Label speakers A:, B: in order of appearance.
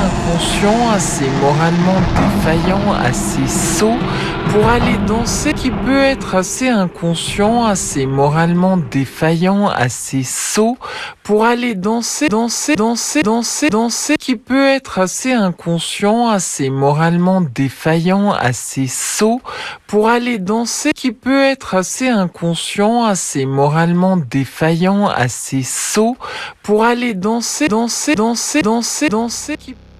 A: inconscient, assez moralement défaillant, assez sot pour aller danser, qui peut être assez inconscient, assez moralement défaillant, assez sot pour aller danser, qui peut être assez inconscient, assez moralement défaillant, assez sot pour aller danser, qui peut être assez inconscient, assez moralement défaillant, assez sot pour aller danser, qui